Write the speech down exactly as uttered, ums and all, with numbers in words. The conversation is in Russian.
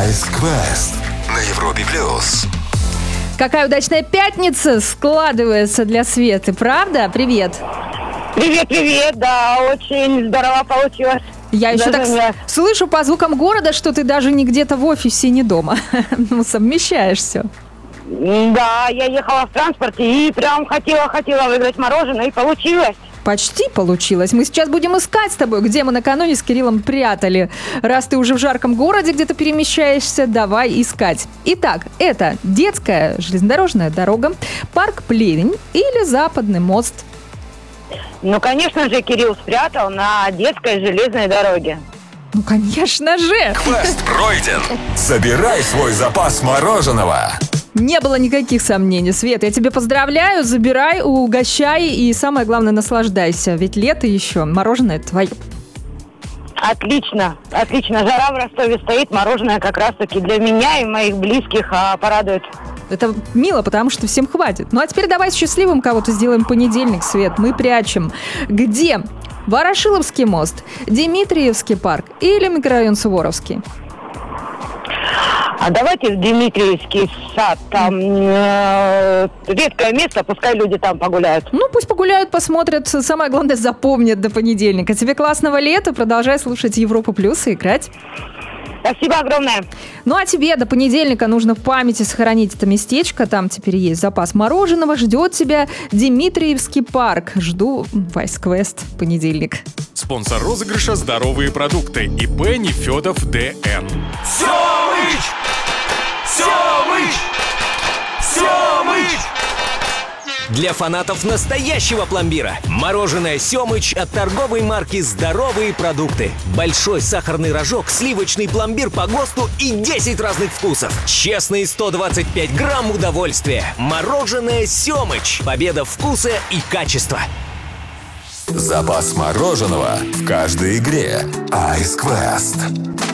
Ice Quest на Европе плюс. Какая удачная пятница складывается для Светы, правда? Привет. Привет, привет, да, очень здорово получилось. Я еще Даже так меня- с- слышу по звукам города, что ты даже не где-то в офисе, не дома. Ну, совмещаешь все. Да, я ехала в транспорте и прям хотела-хотела выиграть мороженое, и получилось. Почти получилось. Мы сейчас будем искать с тобой, где мы накануне с Кириллом прятали. Раз ты уже в жарком городе где-то перемещаешься, давай искать. Итак, это детская железнодорожная дорога, парк Плевень или Западный мост. Ну, конечно же, Кирилл спрятал на детской железной дороге. Ну, конечно же! Квест пройден. Собирай свой запас мороженого. Не было никаких сомнений. Света, я тебя поздравляю, забирай, угощай и, самое главное, наслаждайся. Ведь лето еще, мороженое твое. Отлично, отлично. Жара в Ростове стоит, мороженое как раз-таки для меня и моих близких а, порадует. Это мило, потому что всем хватит. Ну а теперь давай счастливым кого-то сделаем понедельник, Свет. Мы прячем. Где? Ворошиловский мост, Дмитриевский парк или микрорайон Суворовский? А давайте в Дмитриевский сад, там э, редкое место, пускай люди там погуляют. Ну, пусть погуляют, посмотрят. Самое главное, запомнят до понедельника. Тебе классного лета. Продолжай слушать Европу Плюс и играть. Спасибо огромное. Ну, а тебе до понедельника нужно в памяти сохранить это местечко. Там теперь есть запас мороженого. Ждет тебя Дмитриевский парк. Жду в Ice Quest в понедельник. Спонсор розыгрыша «Здоровые продукты» ИП Нефедов ДН. Семыч! Семыч! Семыч! Для фанатов настоящего пломбира. Мороженое «Семыч» от торговой марки «Здоровые продукты». Большой сахарный рожок, сливочный пломбир по ГОСТу и десять разных вкусов. Честные сто двадцать пять грамм удовольствия. Мороженое «Семыч». Победа вкуса и качества. Запас мороженого в каждой игре. Ice Quest.